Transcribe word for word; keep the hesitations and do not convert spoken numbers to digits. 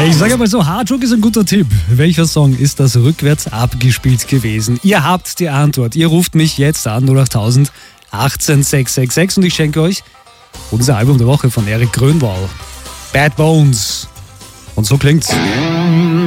Ich sage mal so, Hard Rock ist ein guter Tipp. Welcher Song ist das rückwärts abgespielt gewesen? Ihr habt die Antwort. Ihr ruft mich jetzt an, null acht null null eins acht sechs sechs sechs und ich schenke euch unser Album der Woche von Erik Grönwall. Bad Bones. Und so klingt's.